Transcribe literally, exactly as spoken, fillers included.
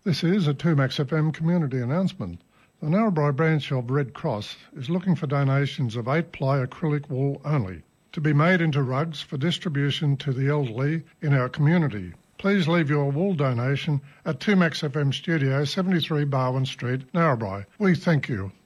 This is a two Max F M community announcement. The Narrabri branch of Red Cross is looking for donations of eight-ply acrylic wool only, to be made into rugs for distribution to the elderly in our community. Please leave your wool donation at two Max F M Studio, seventy-three Barwon Street, Narrabri. We thank you.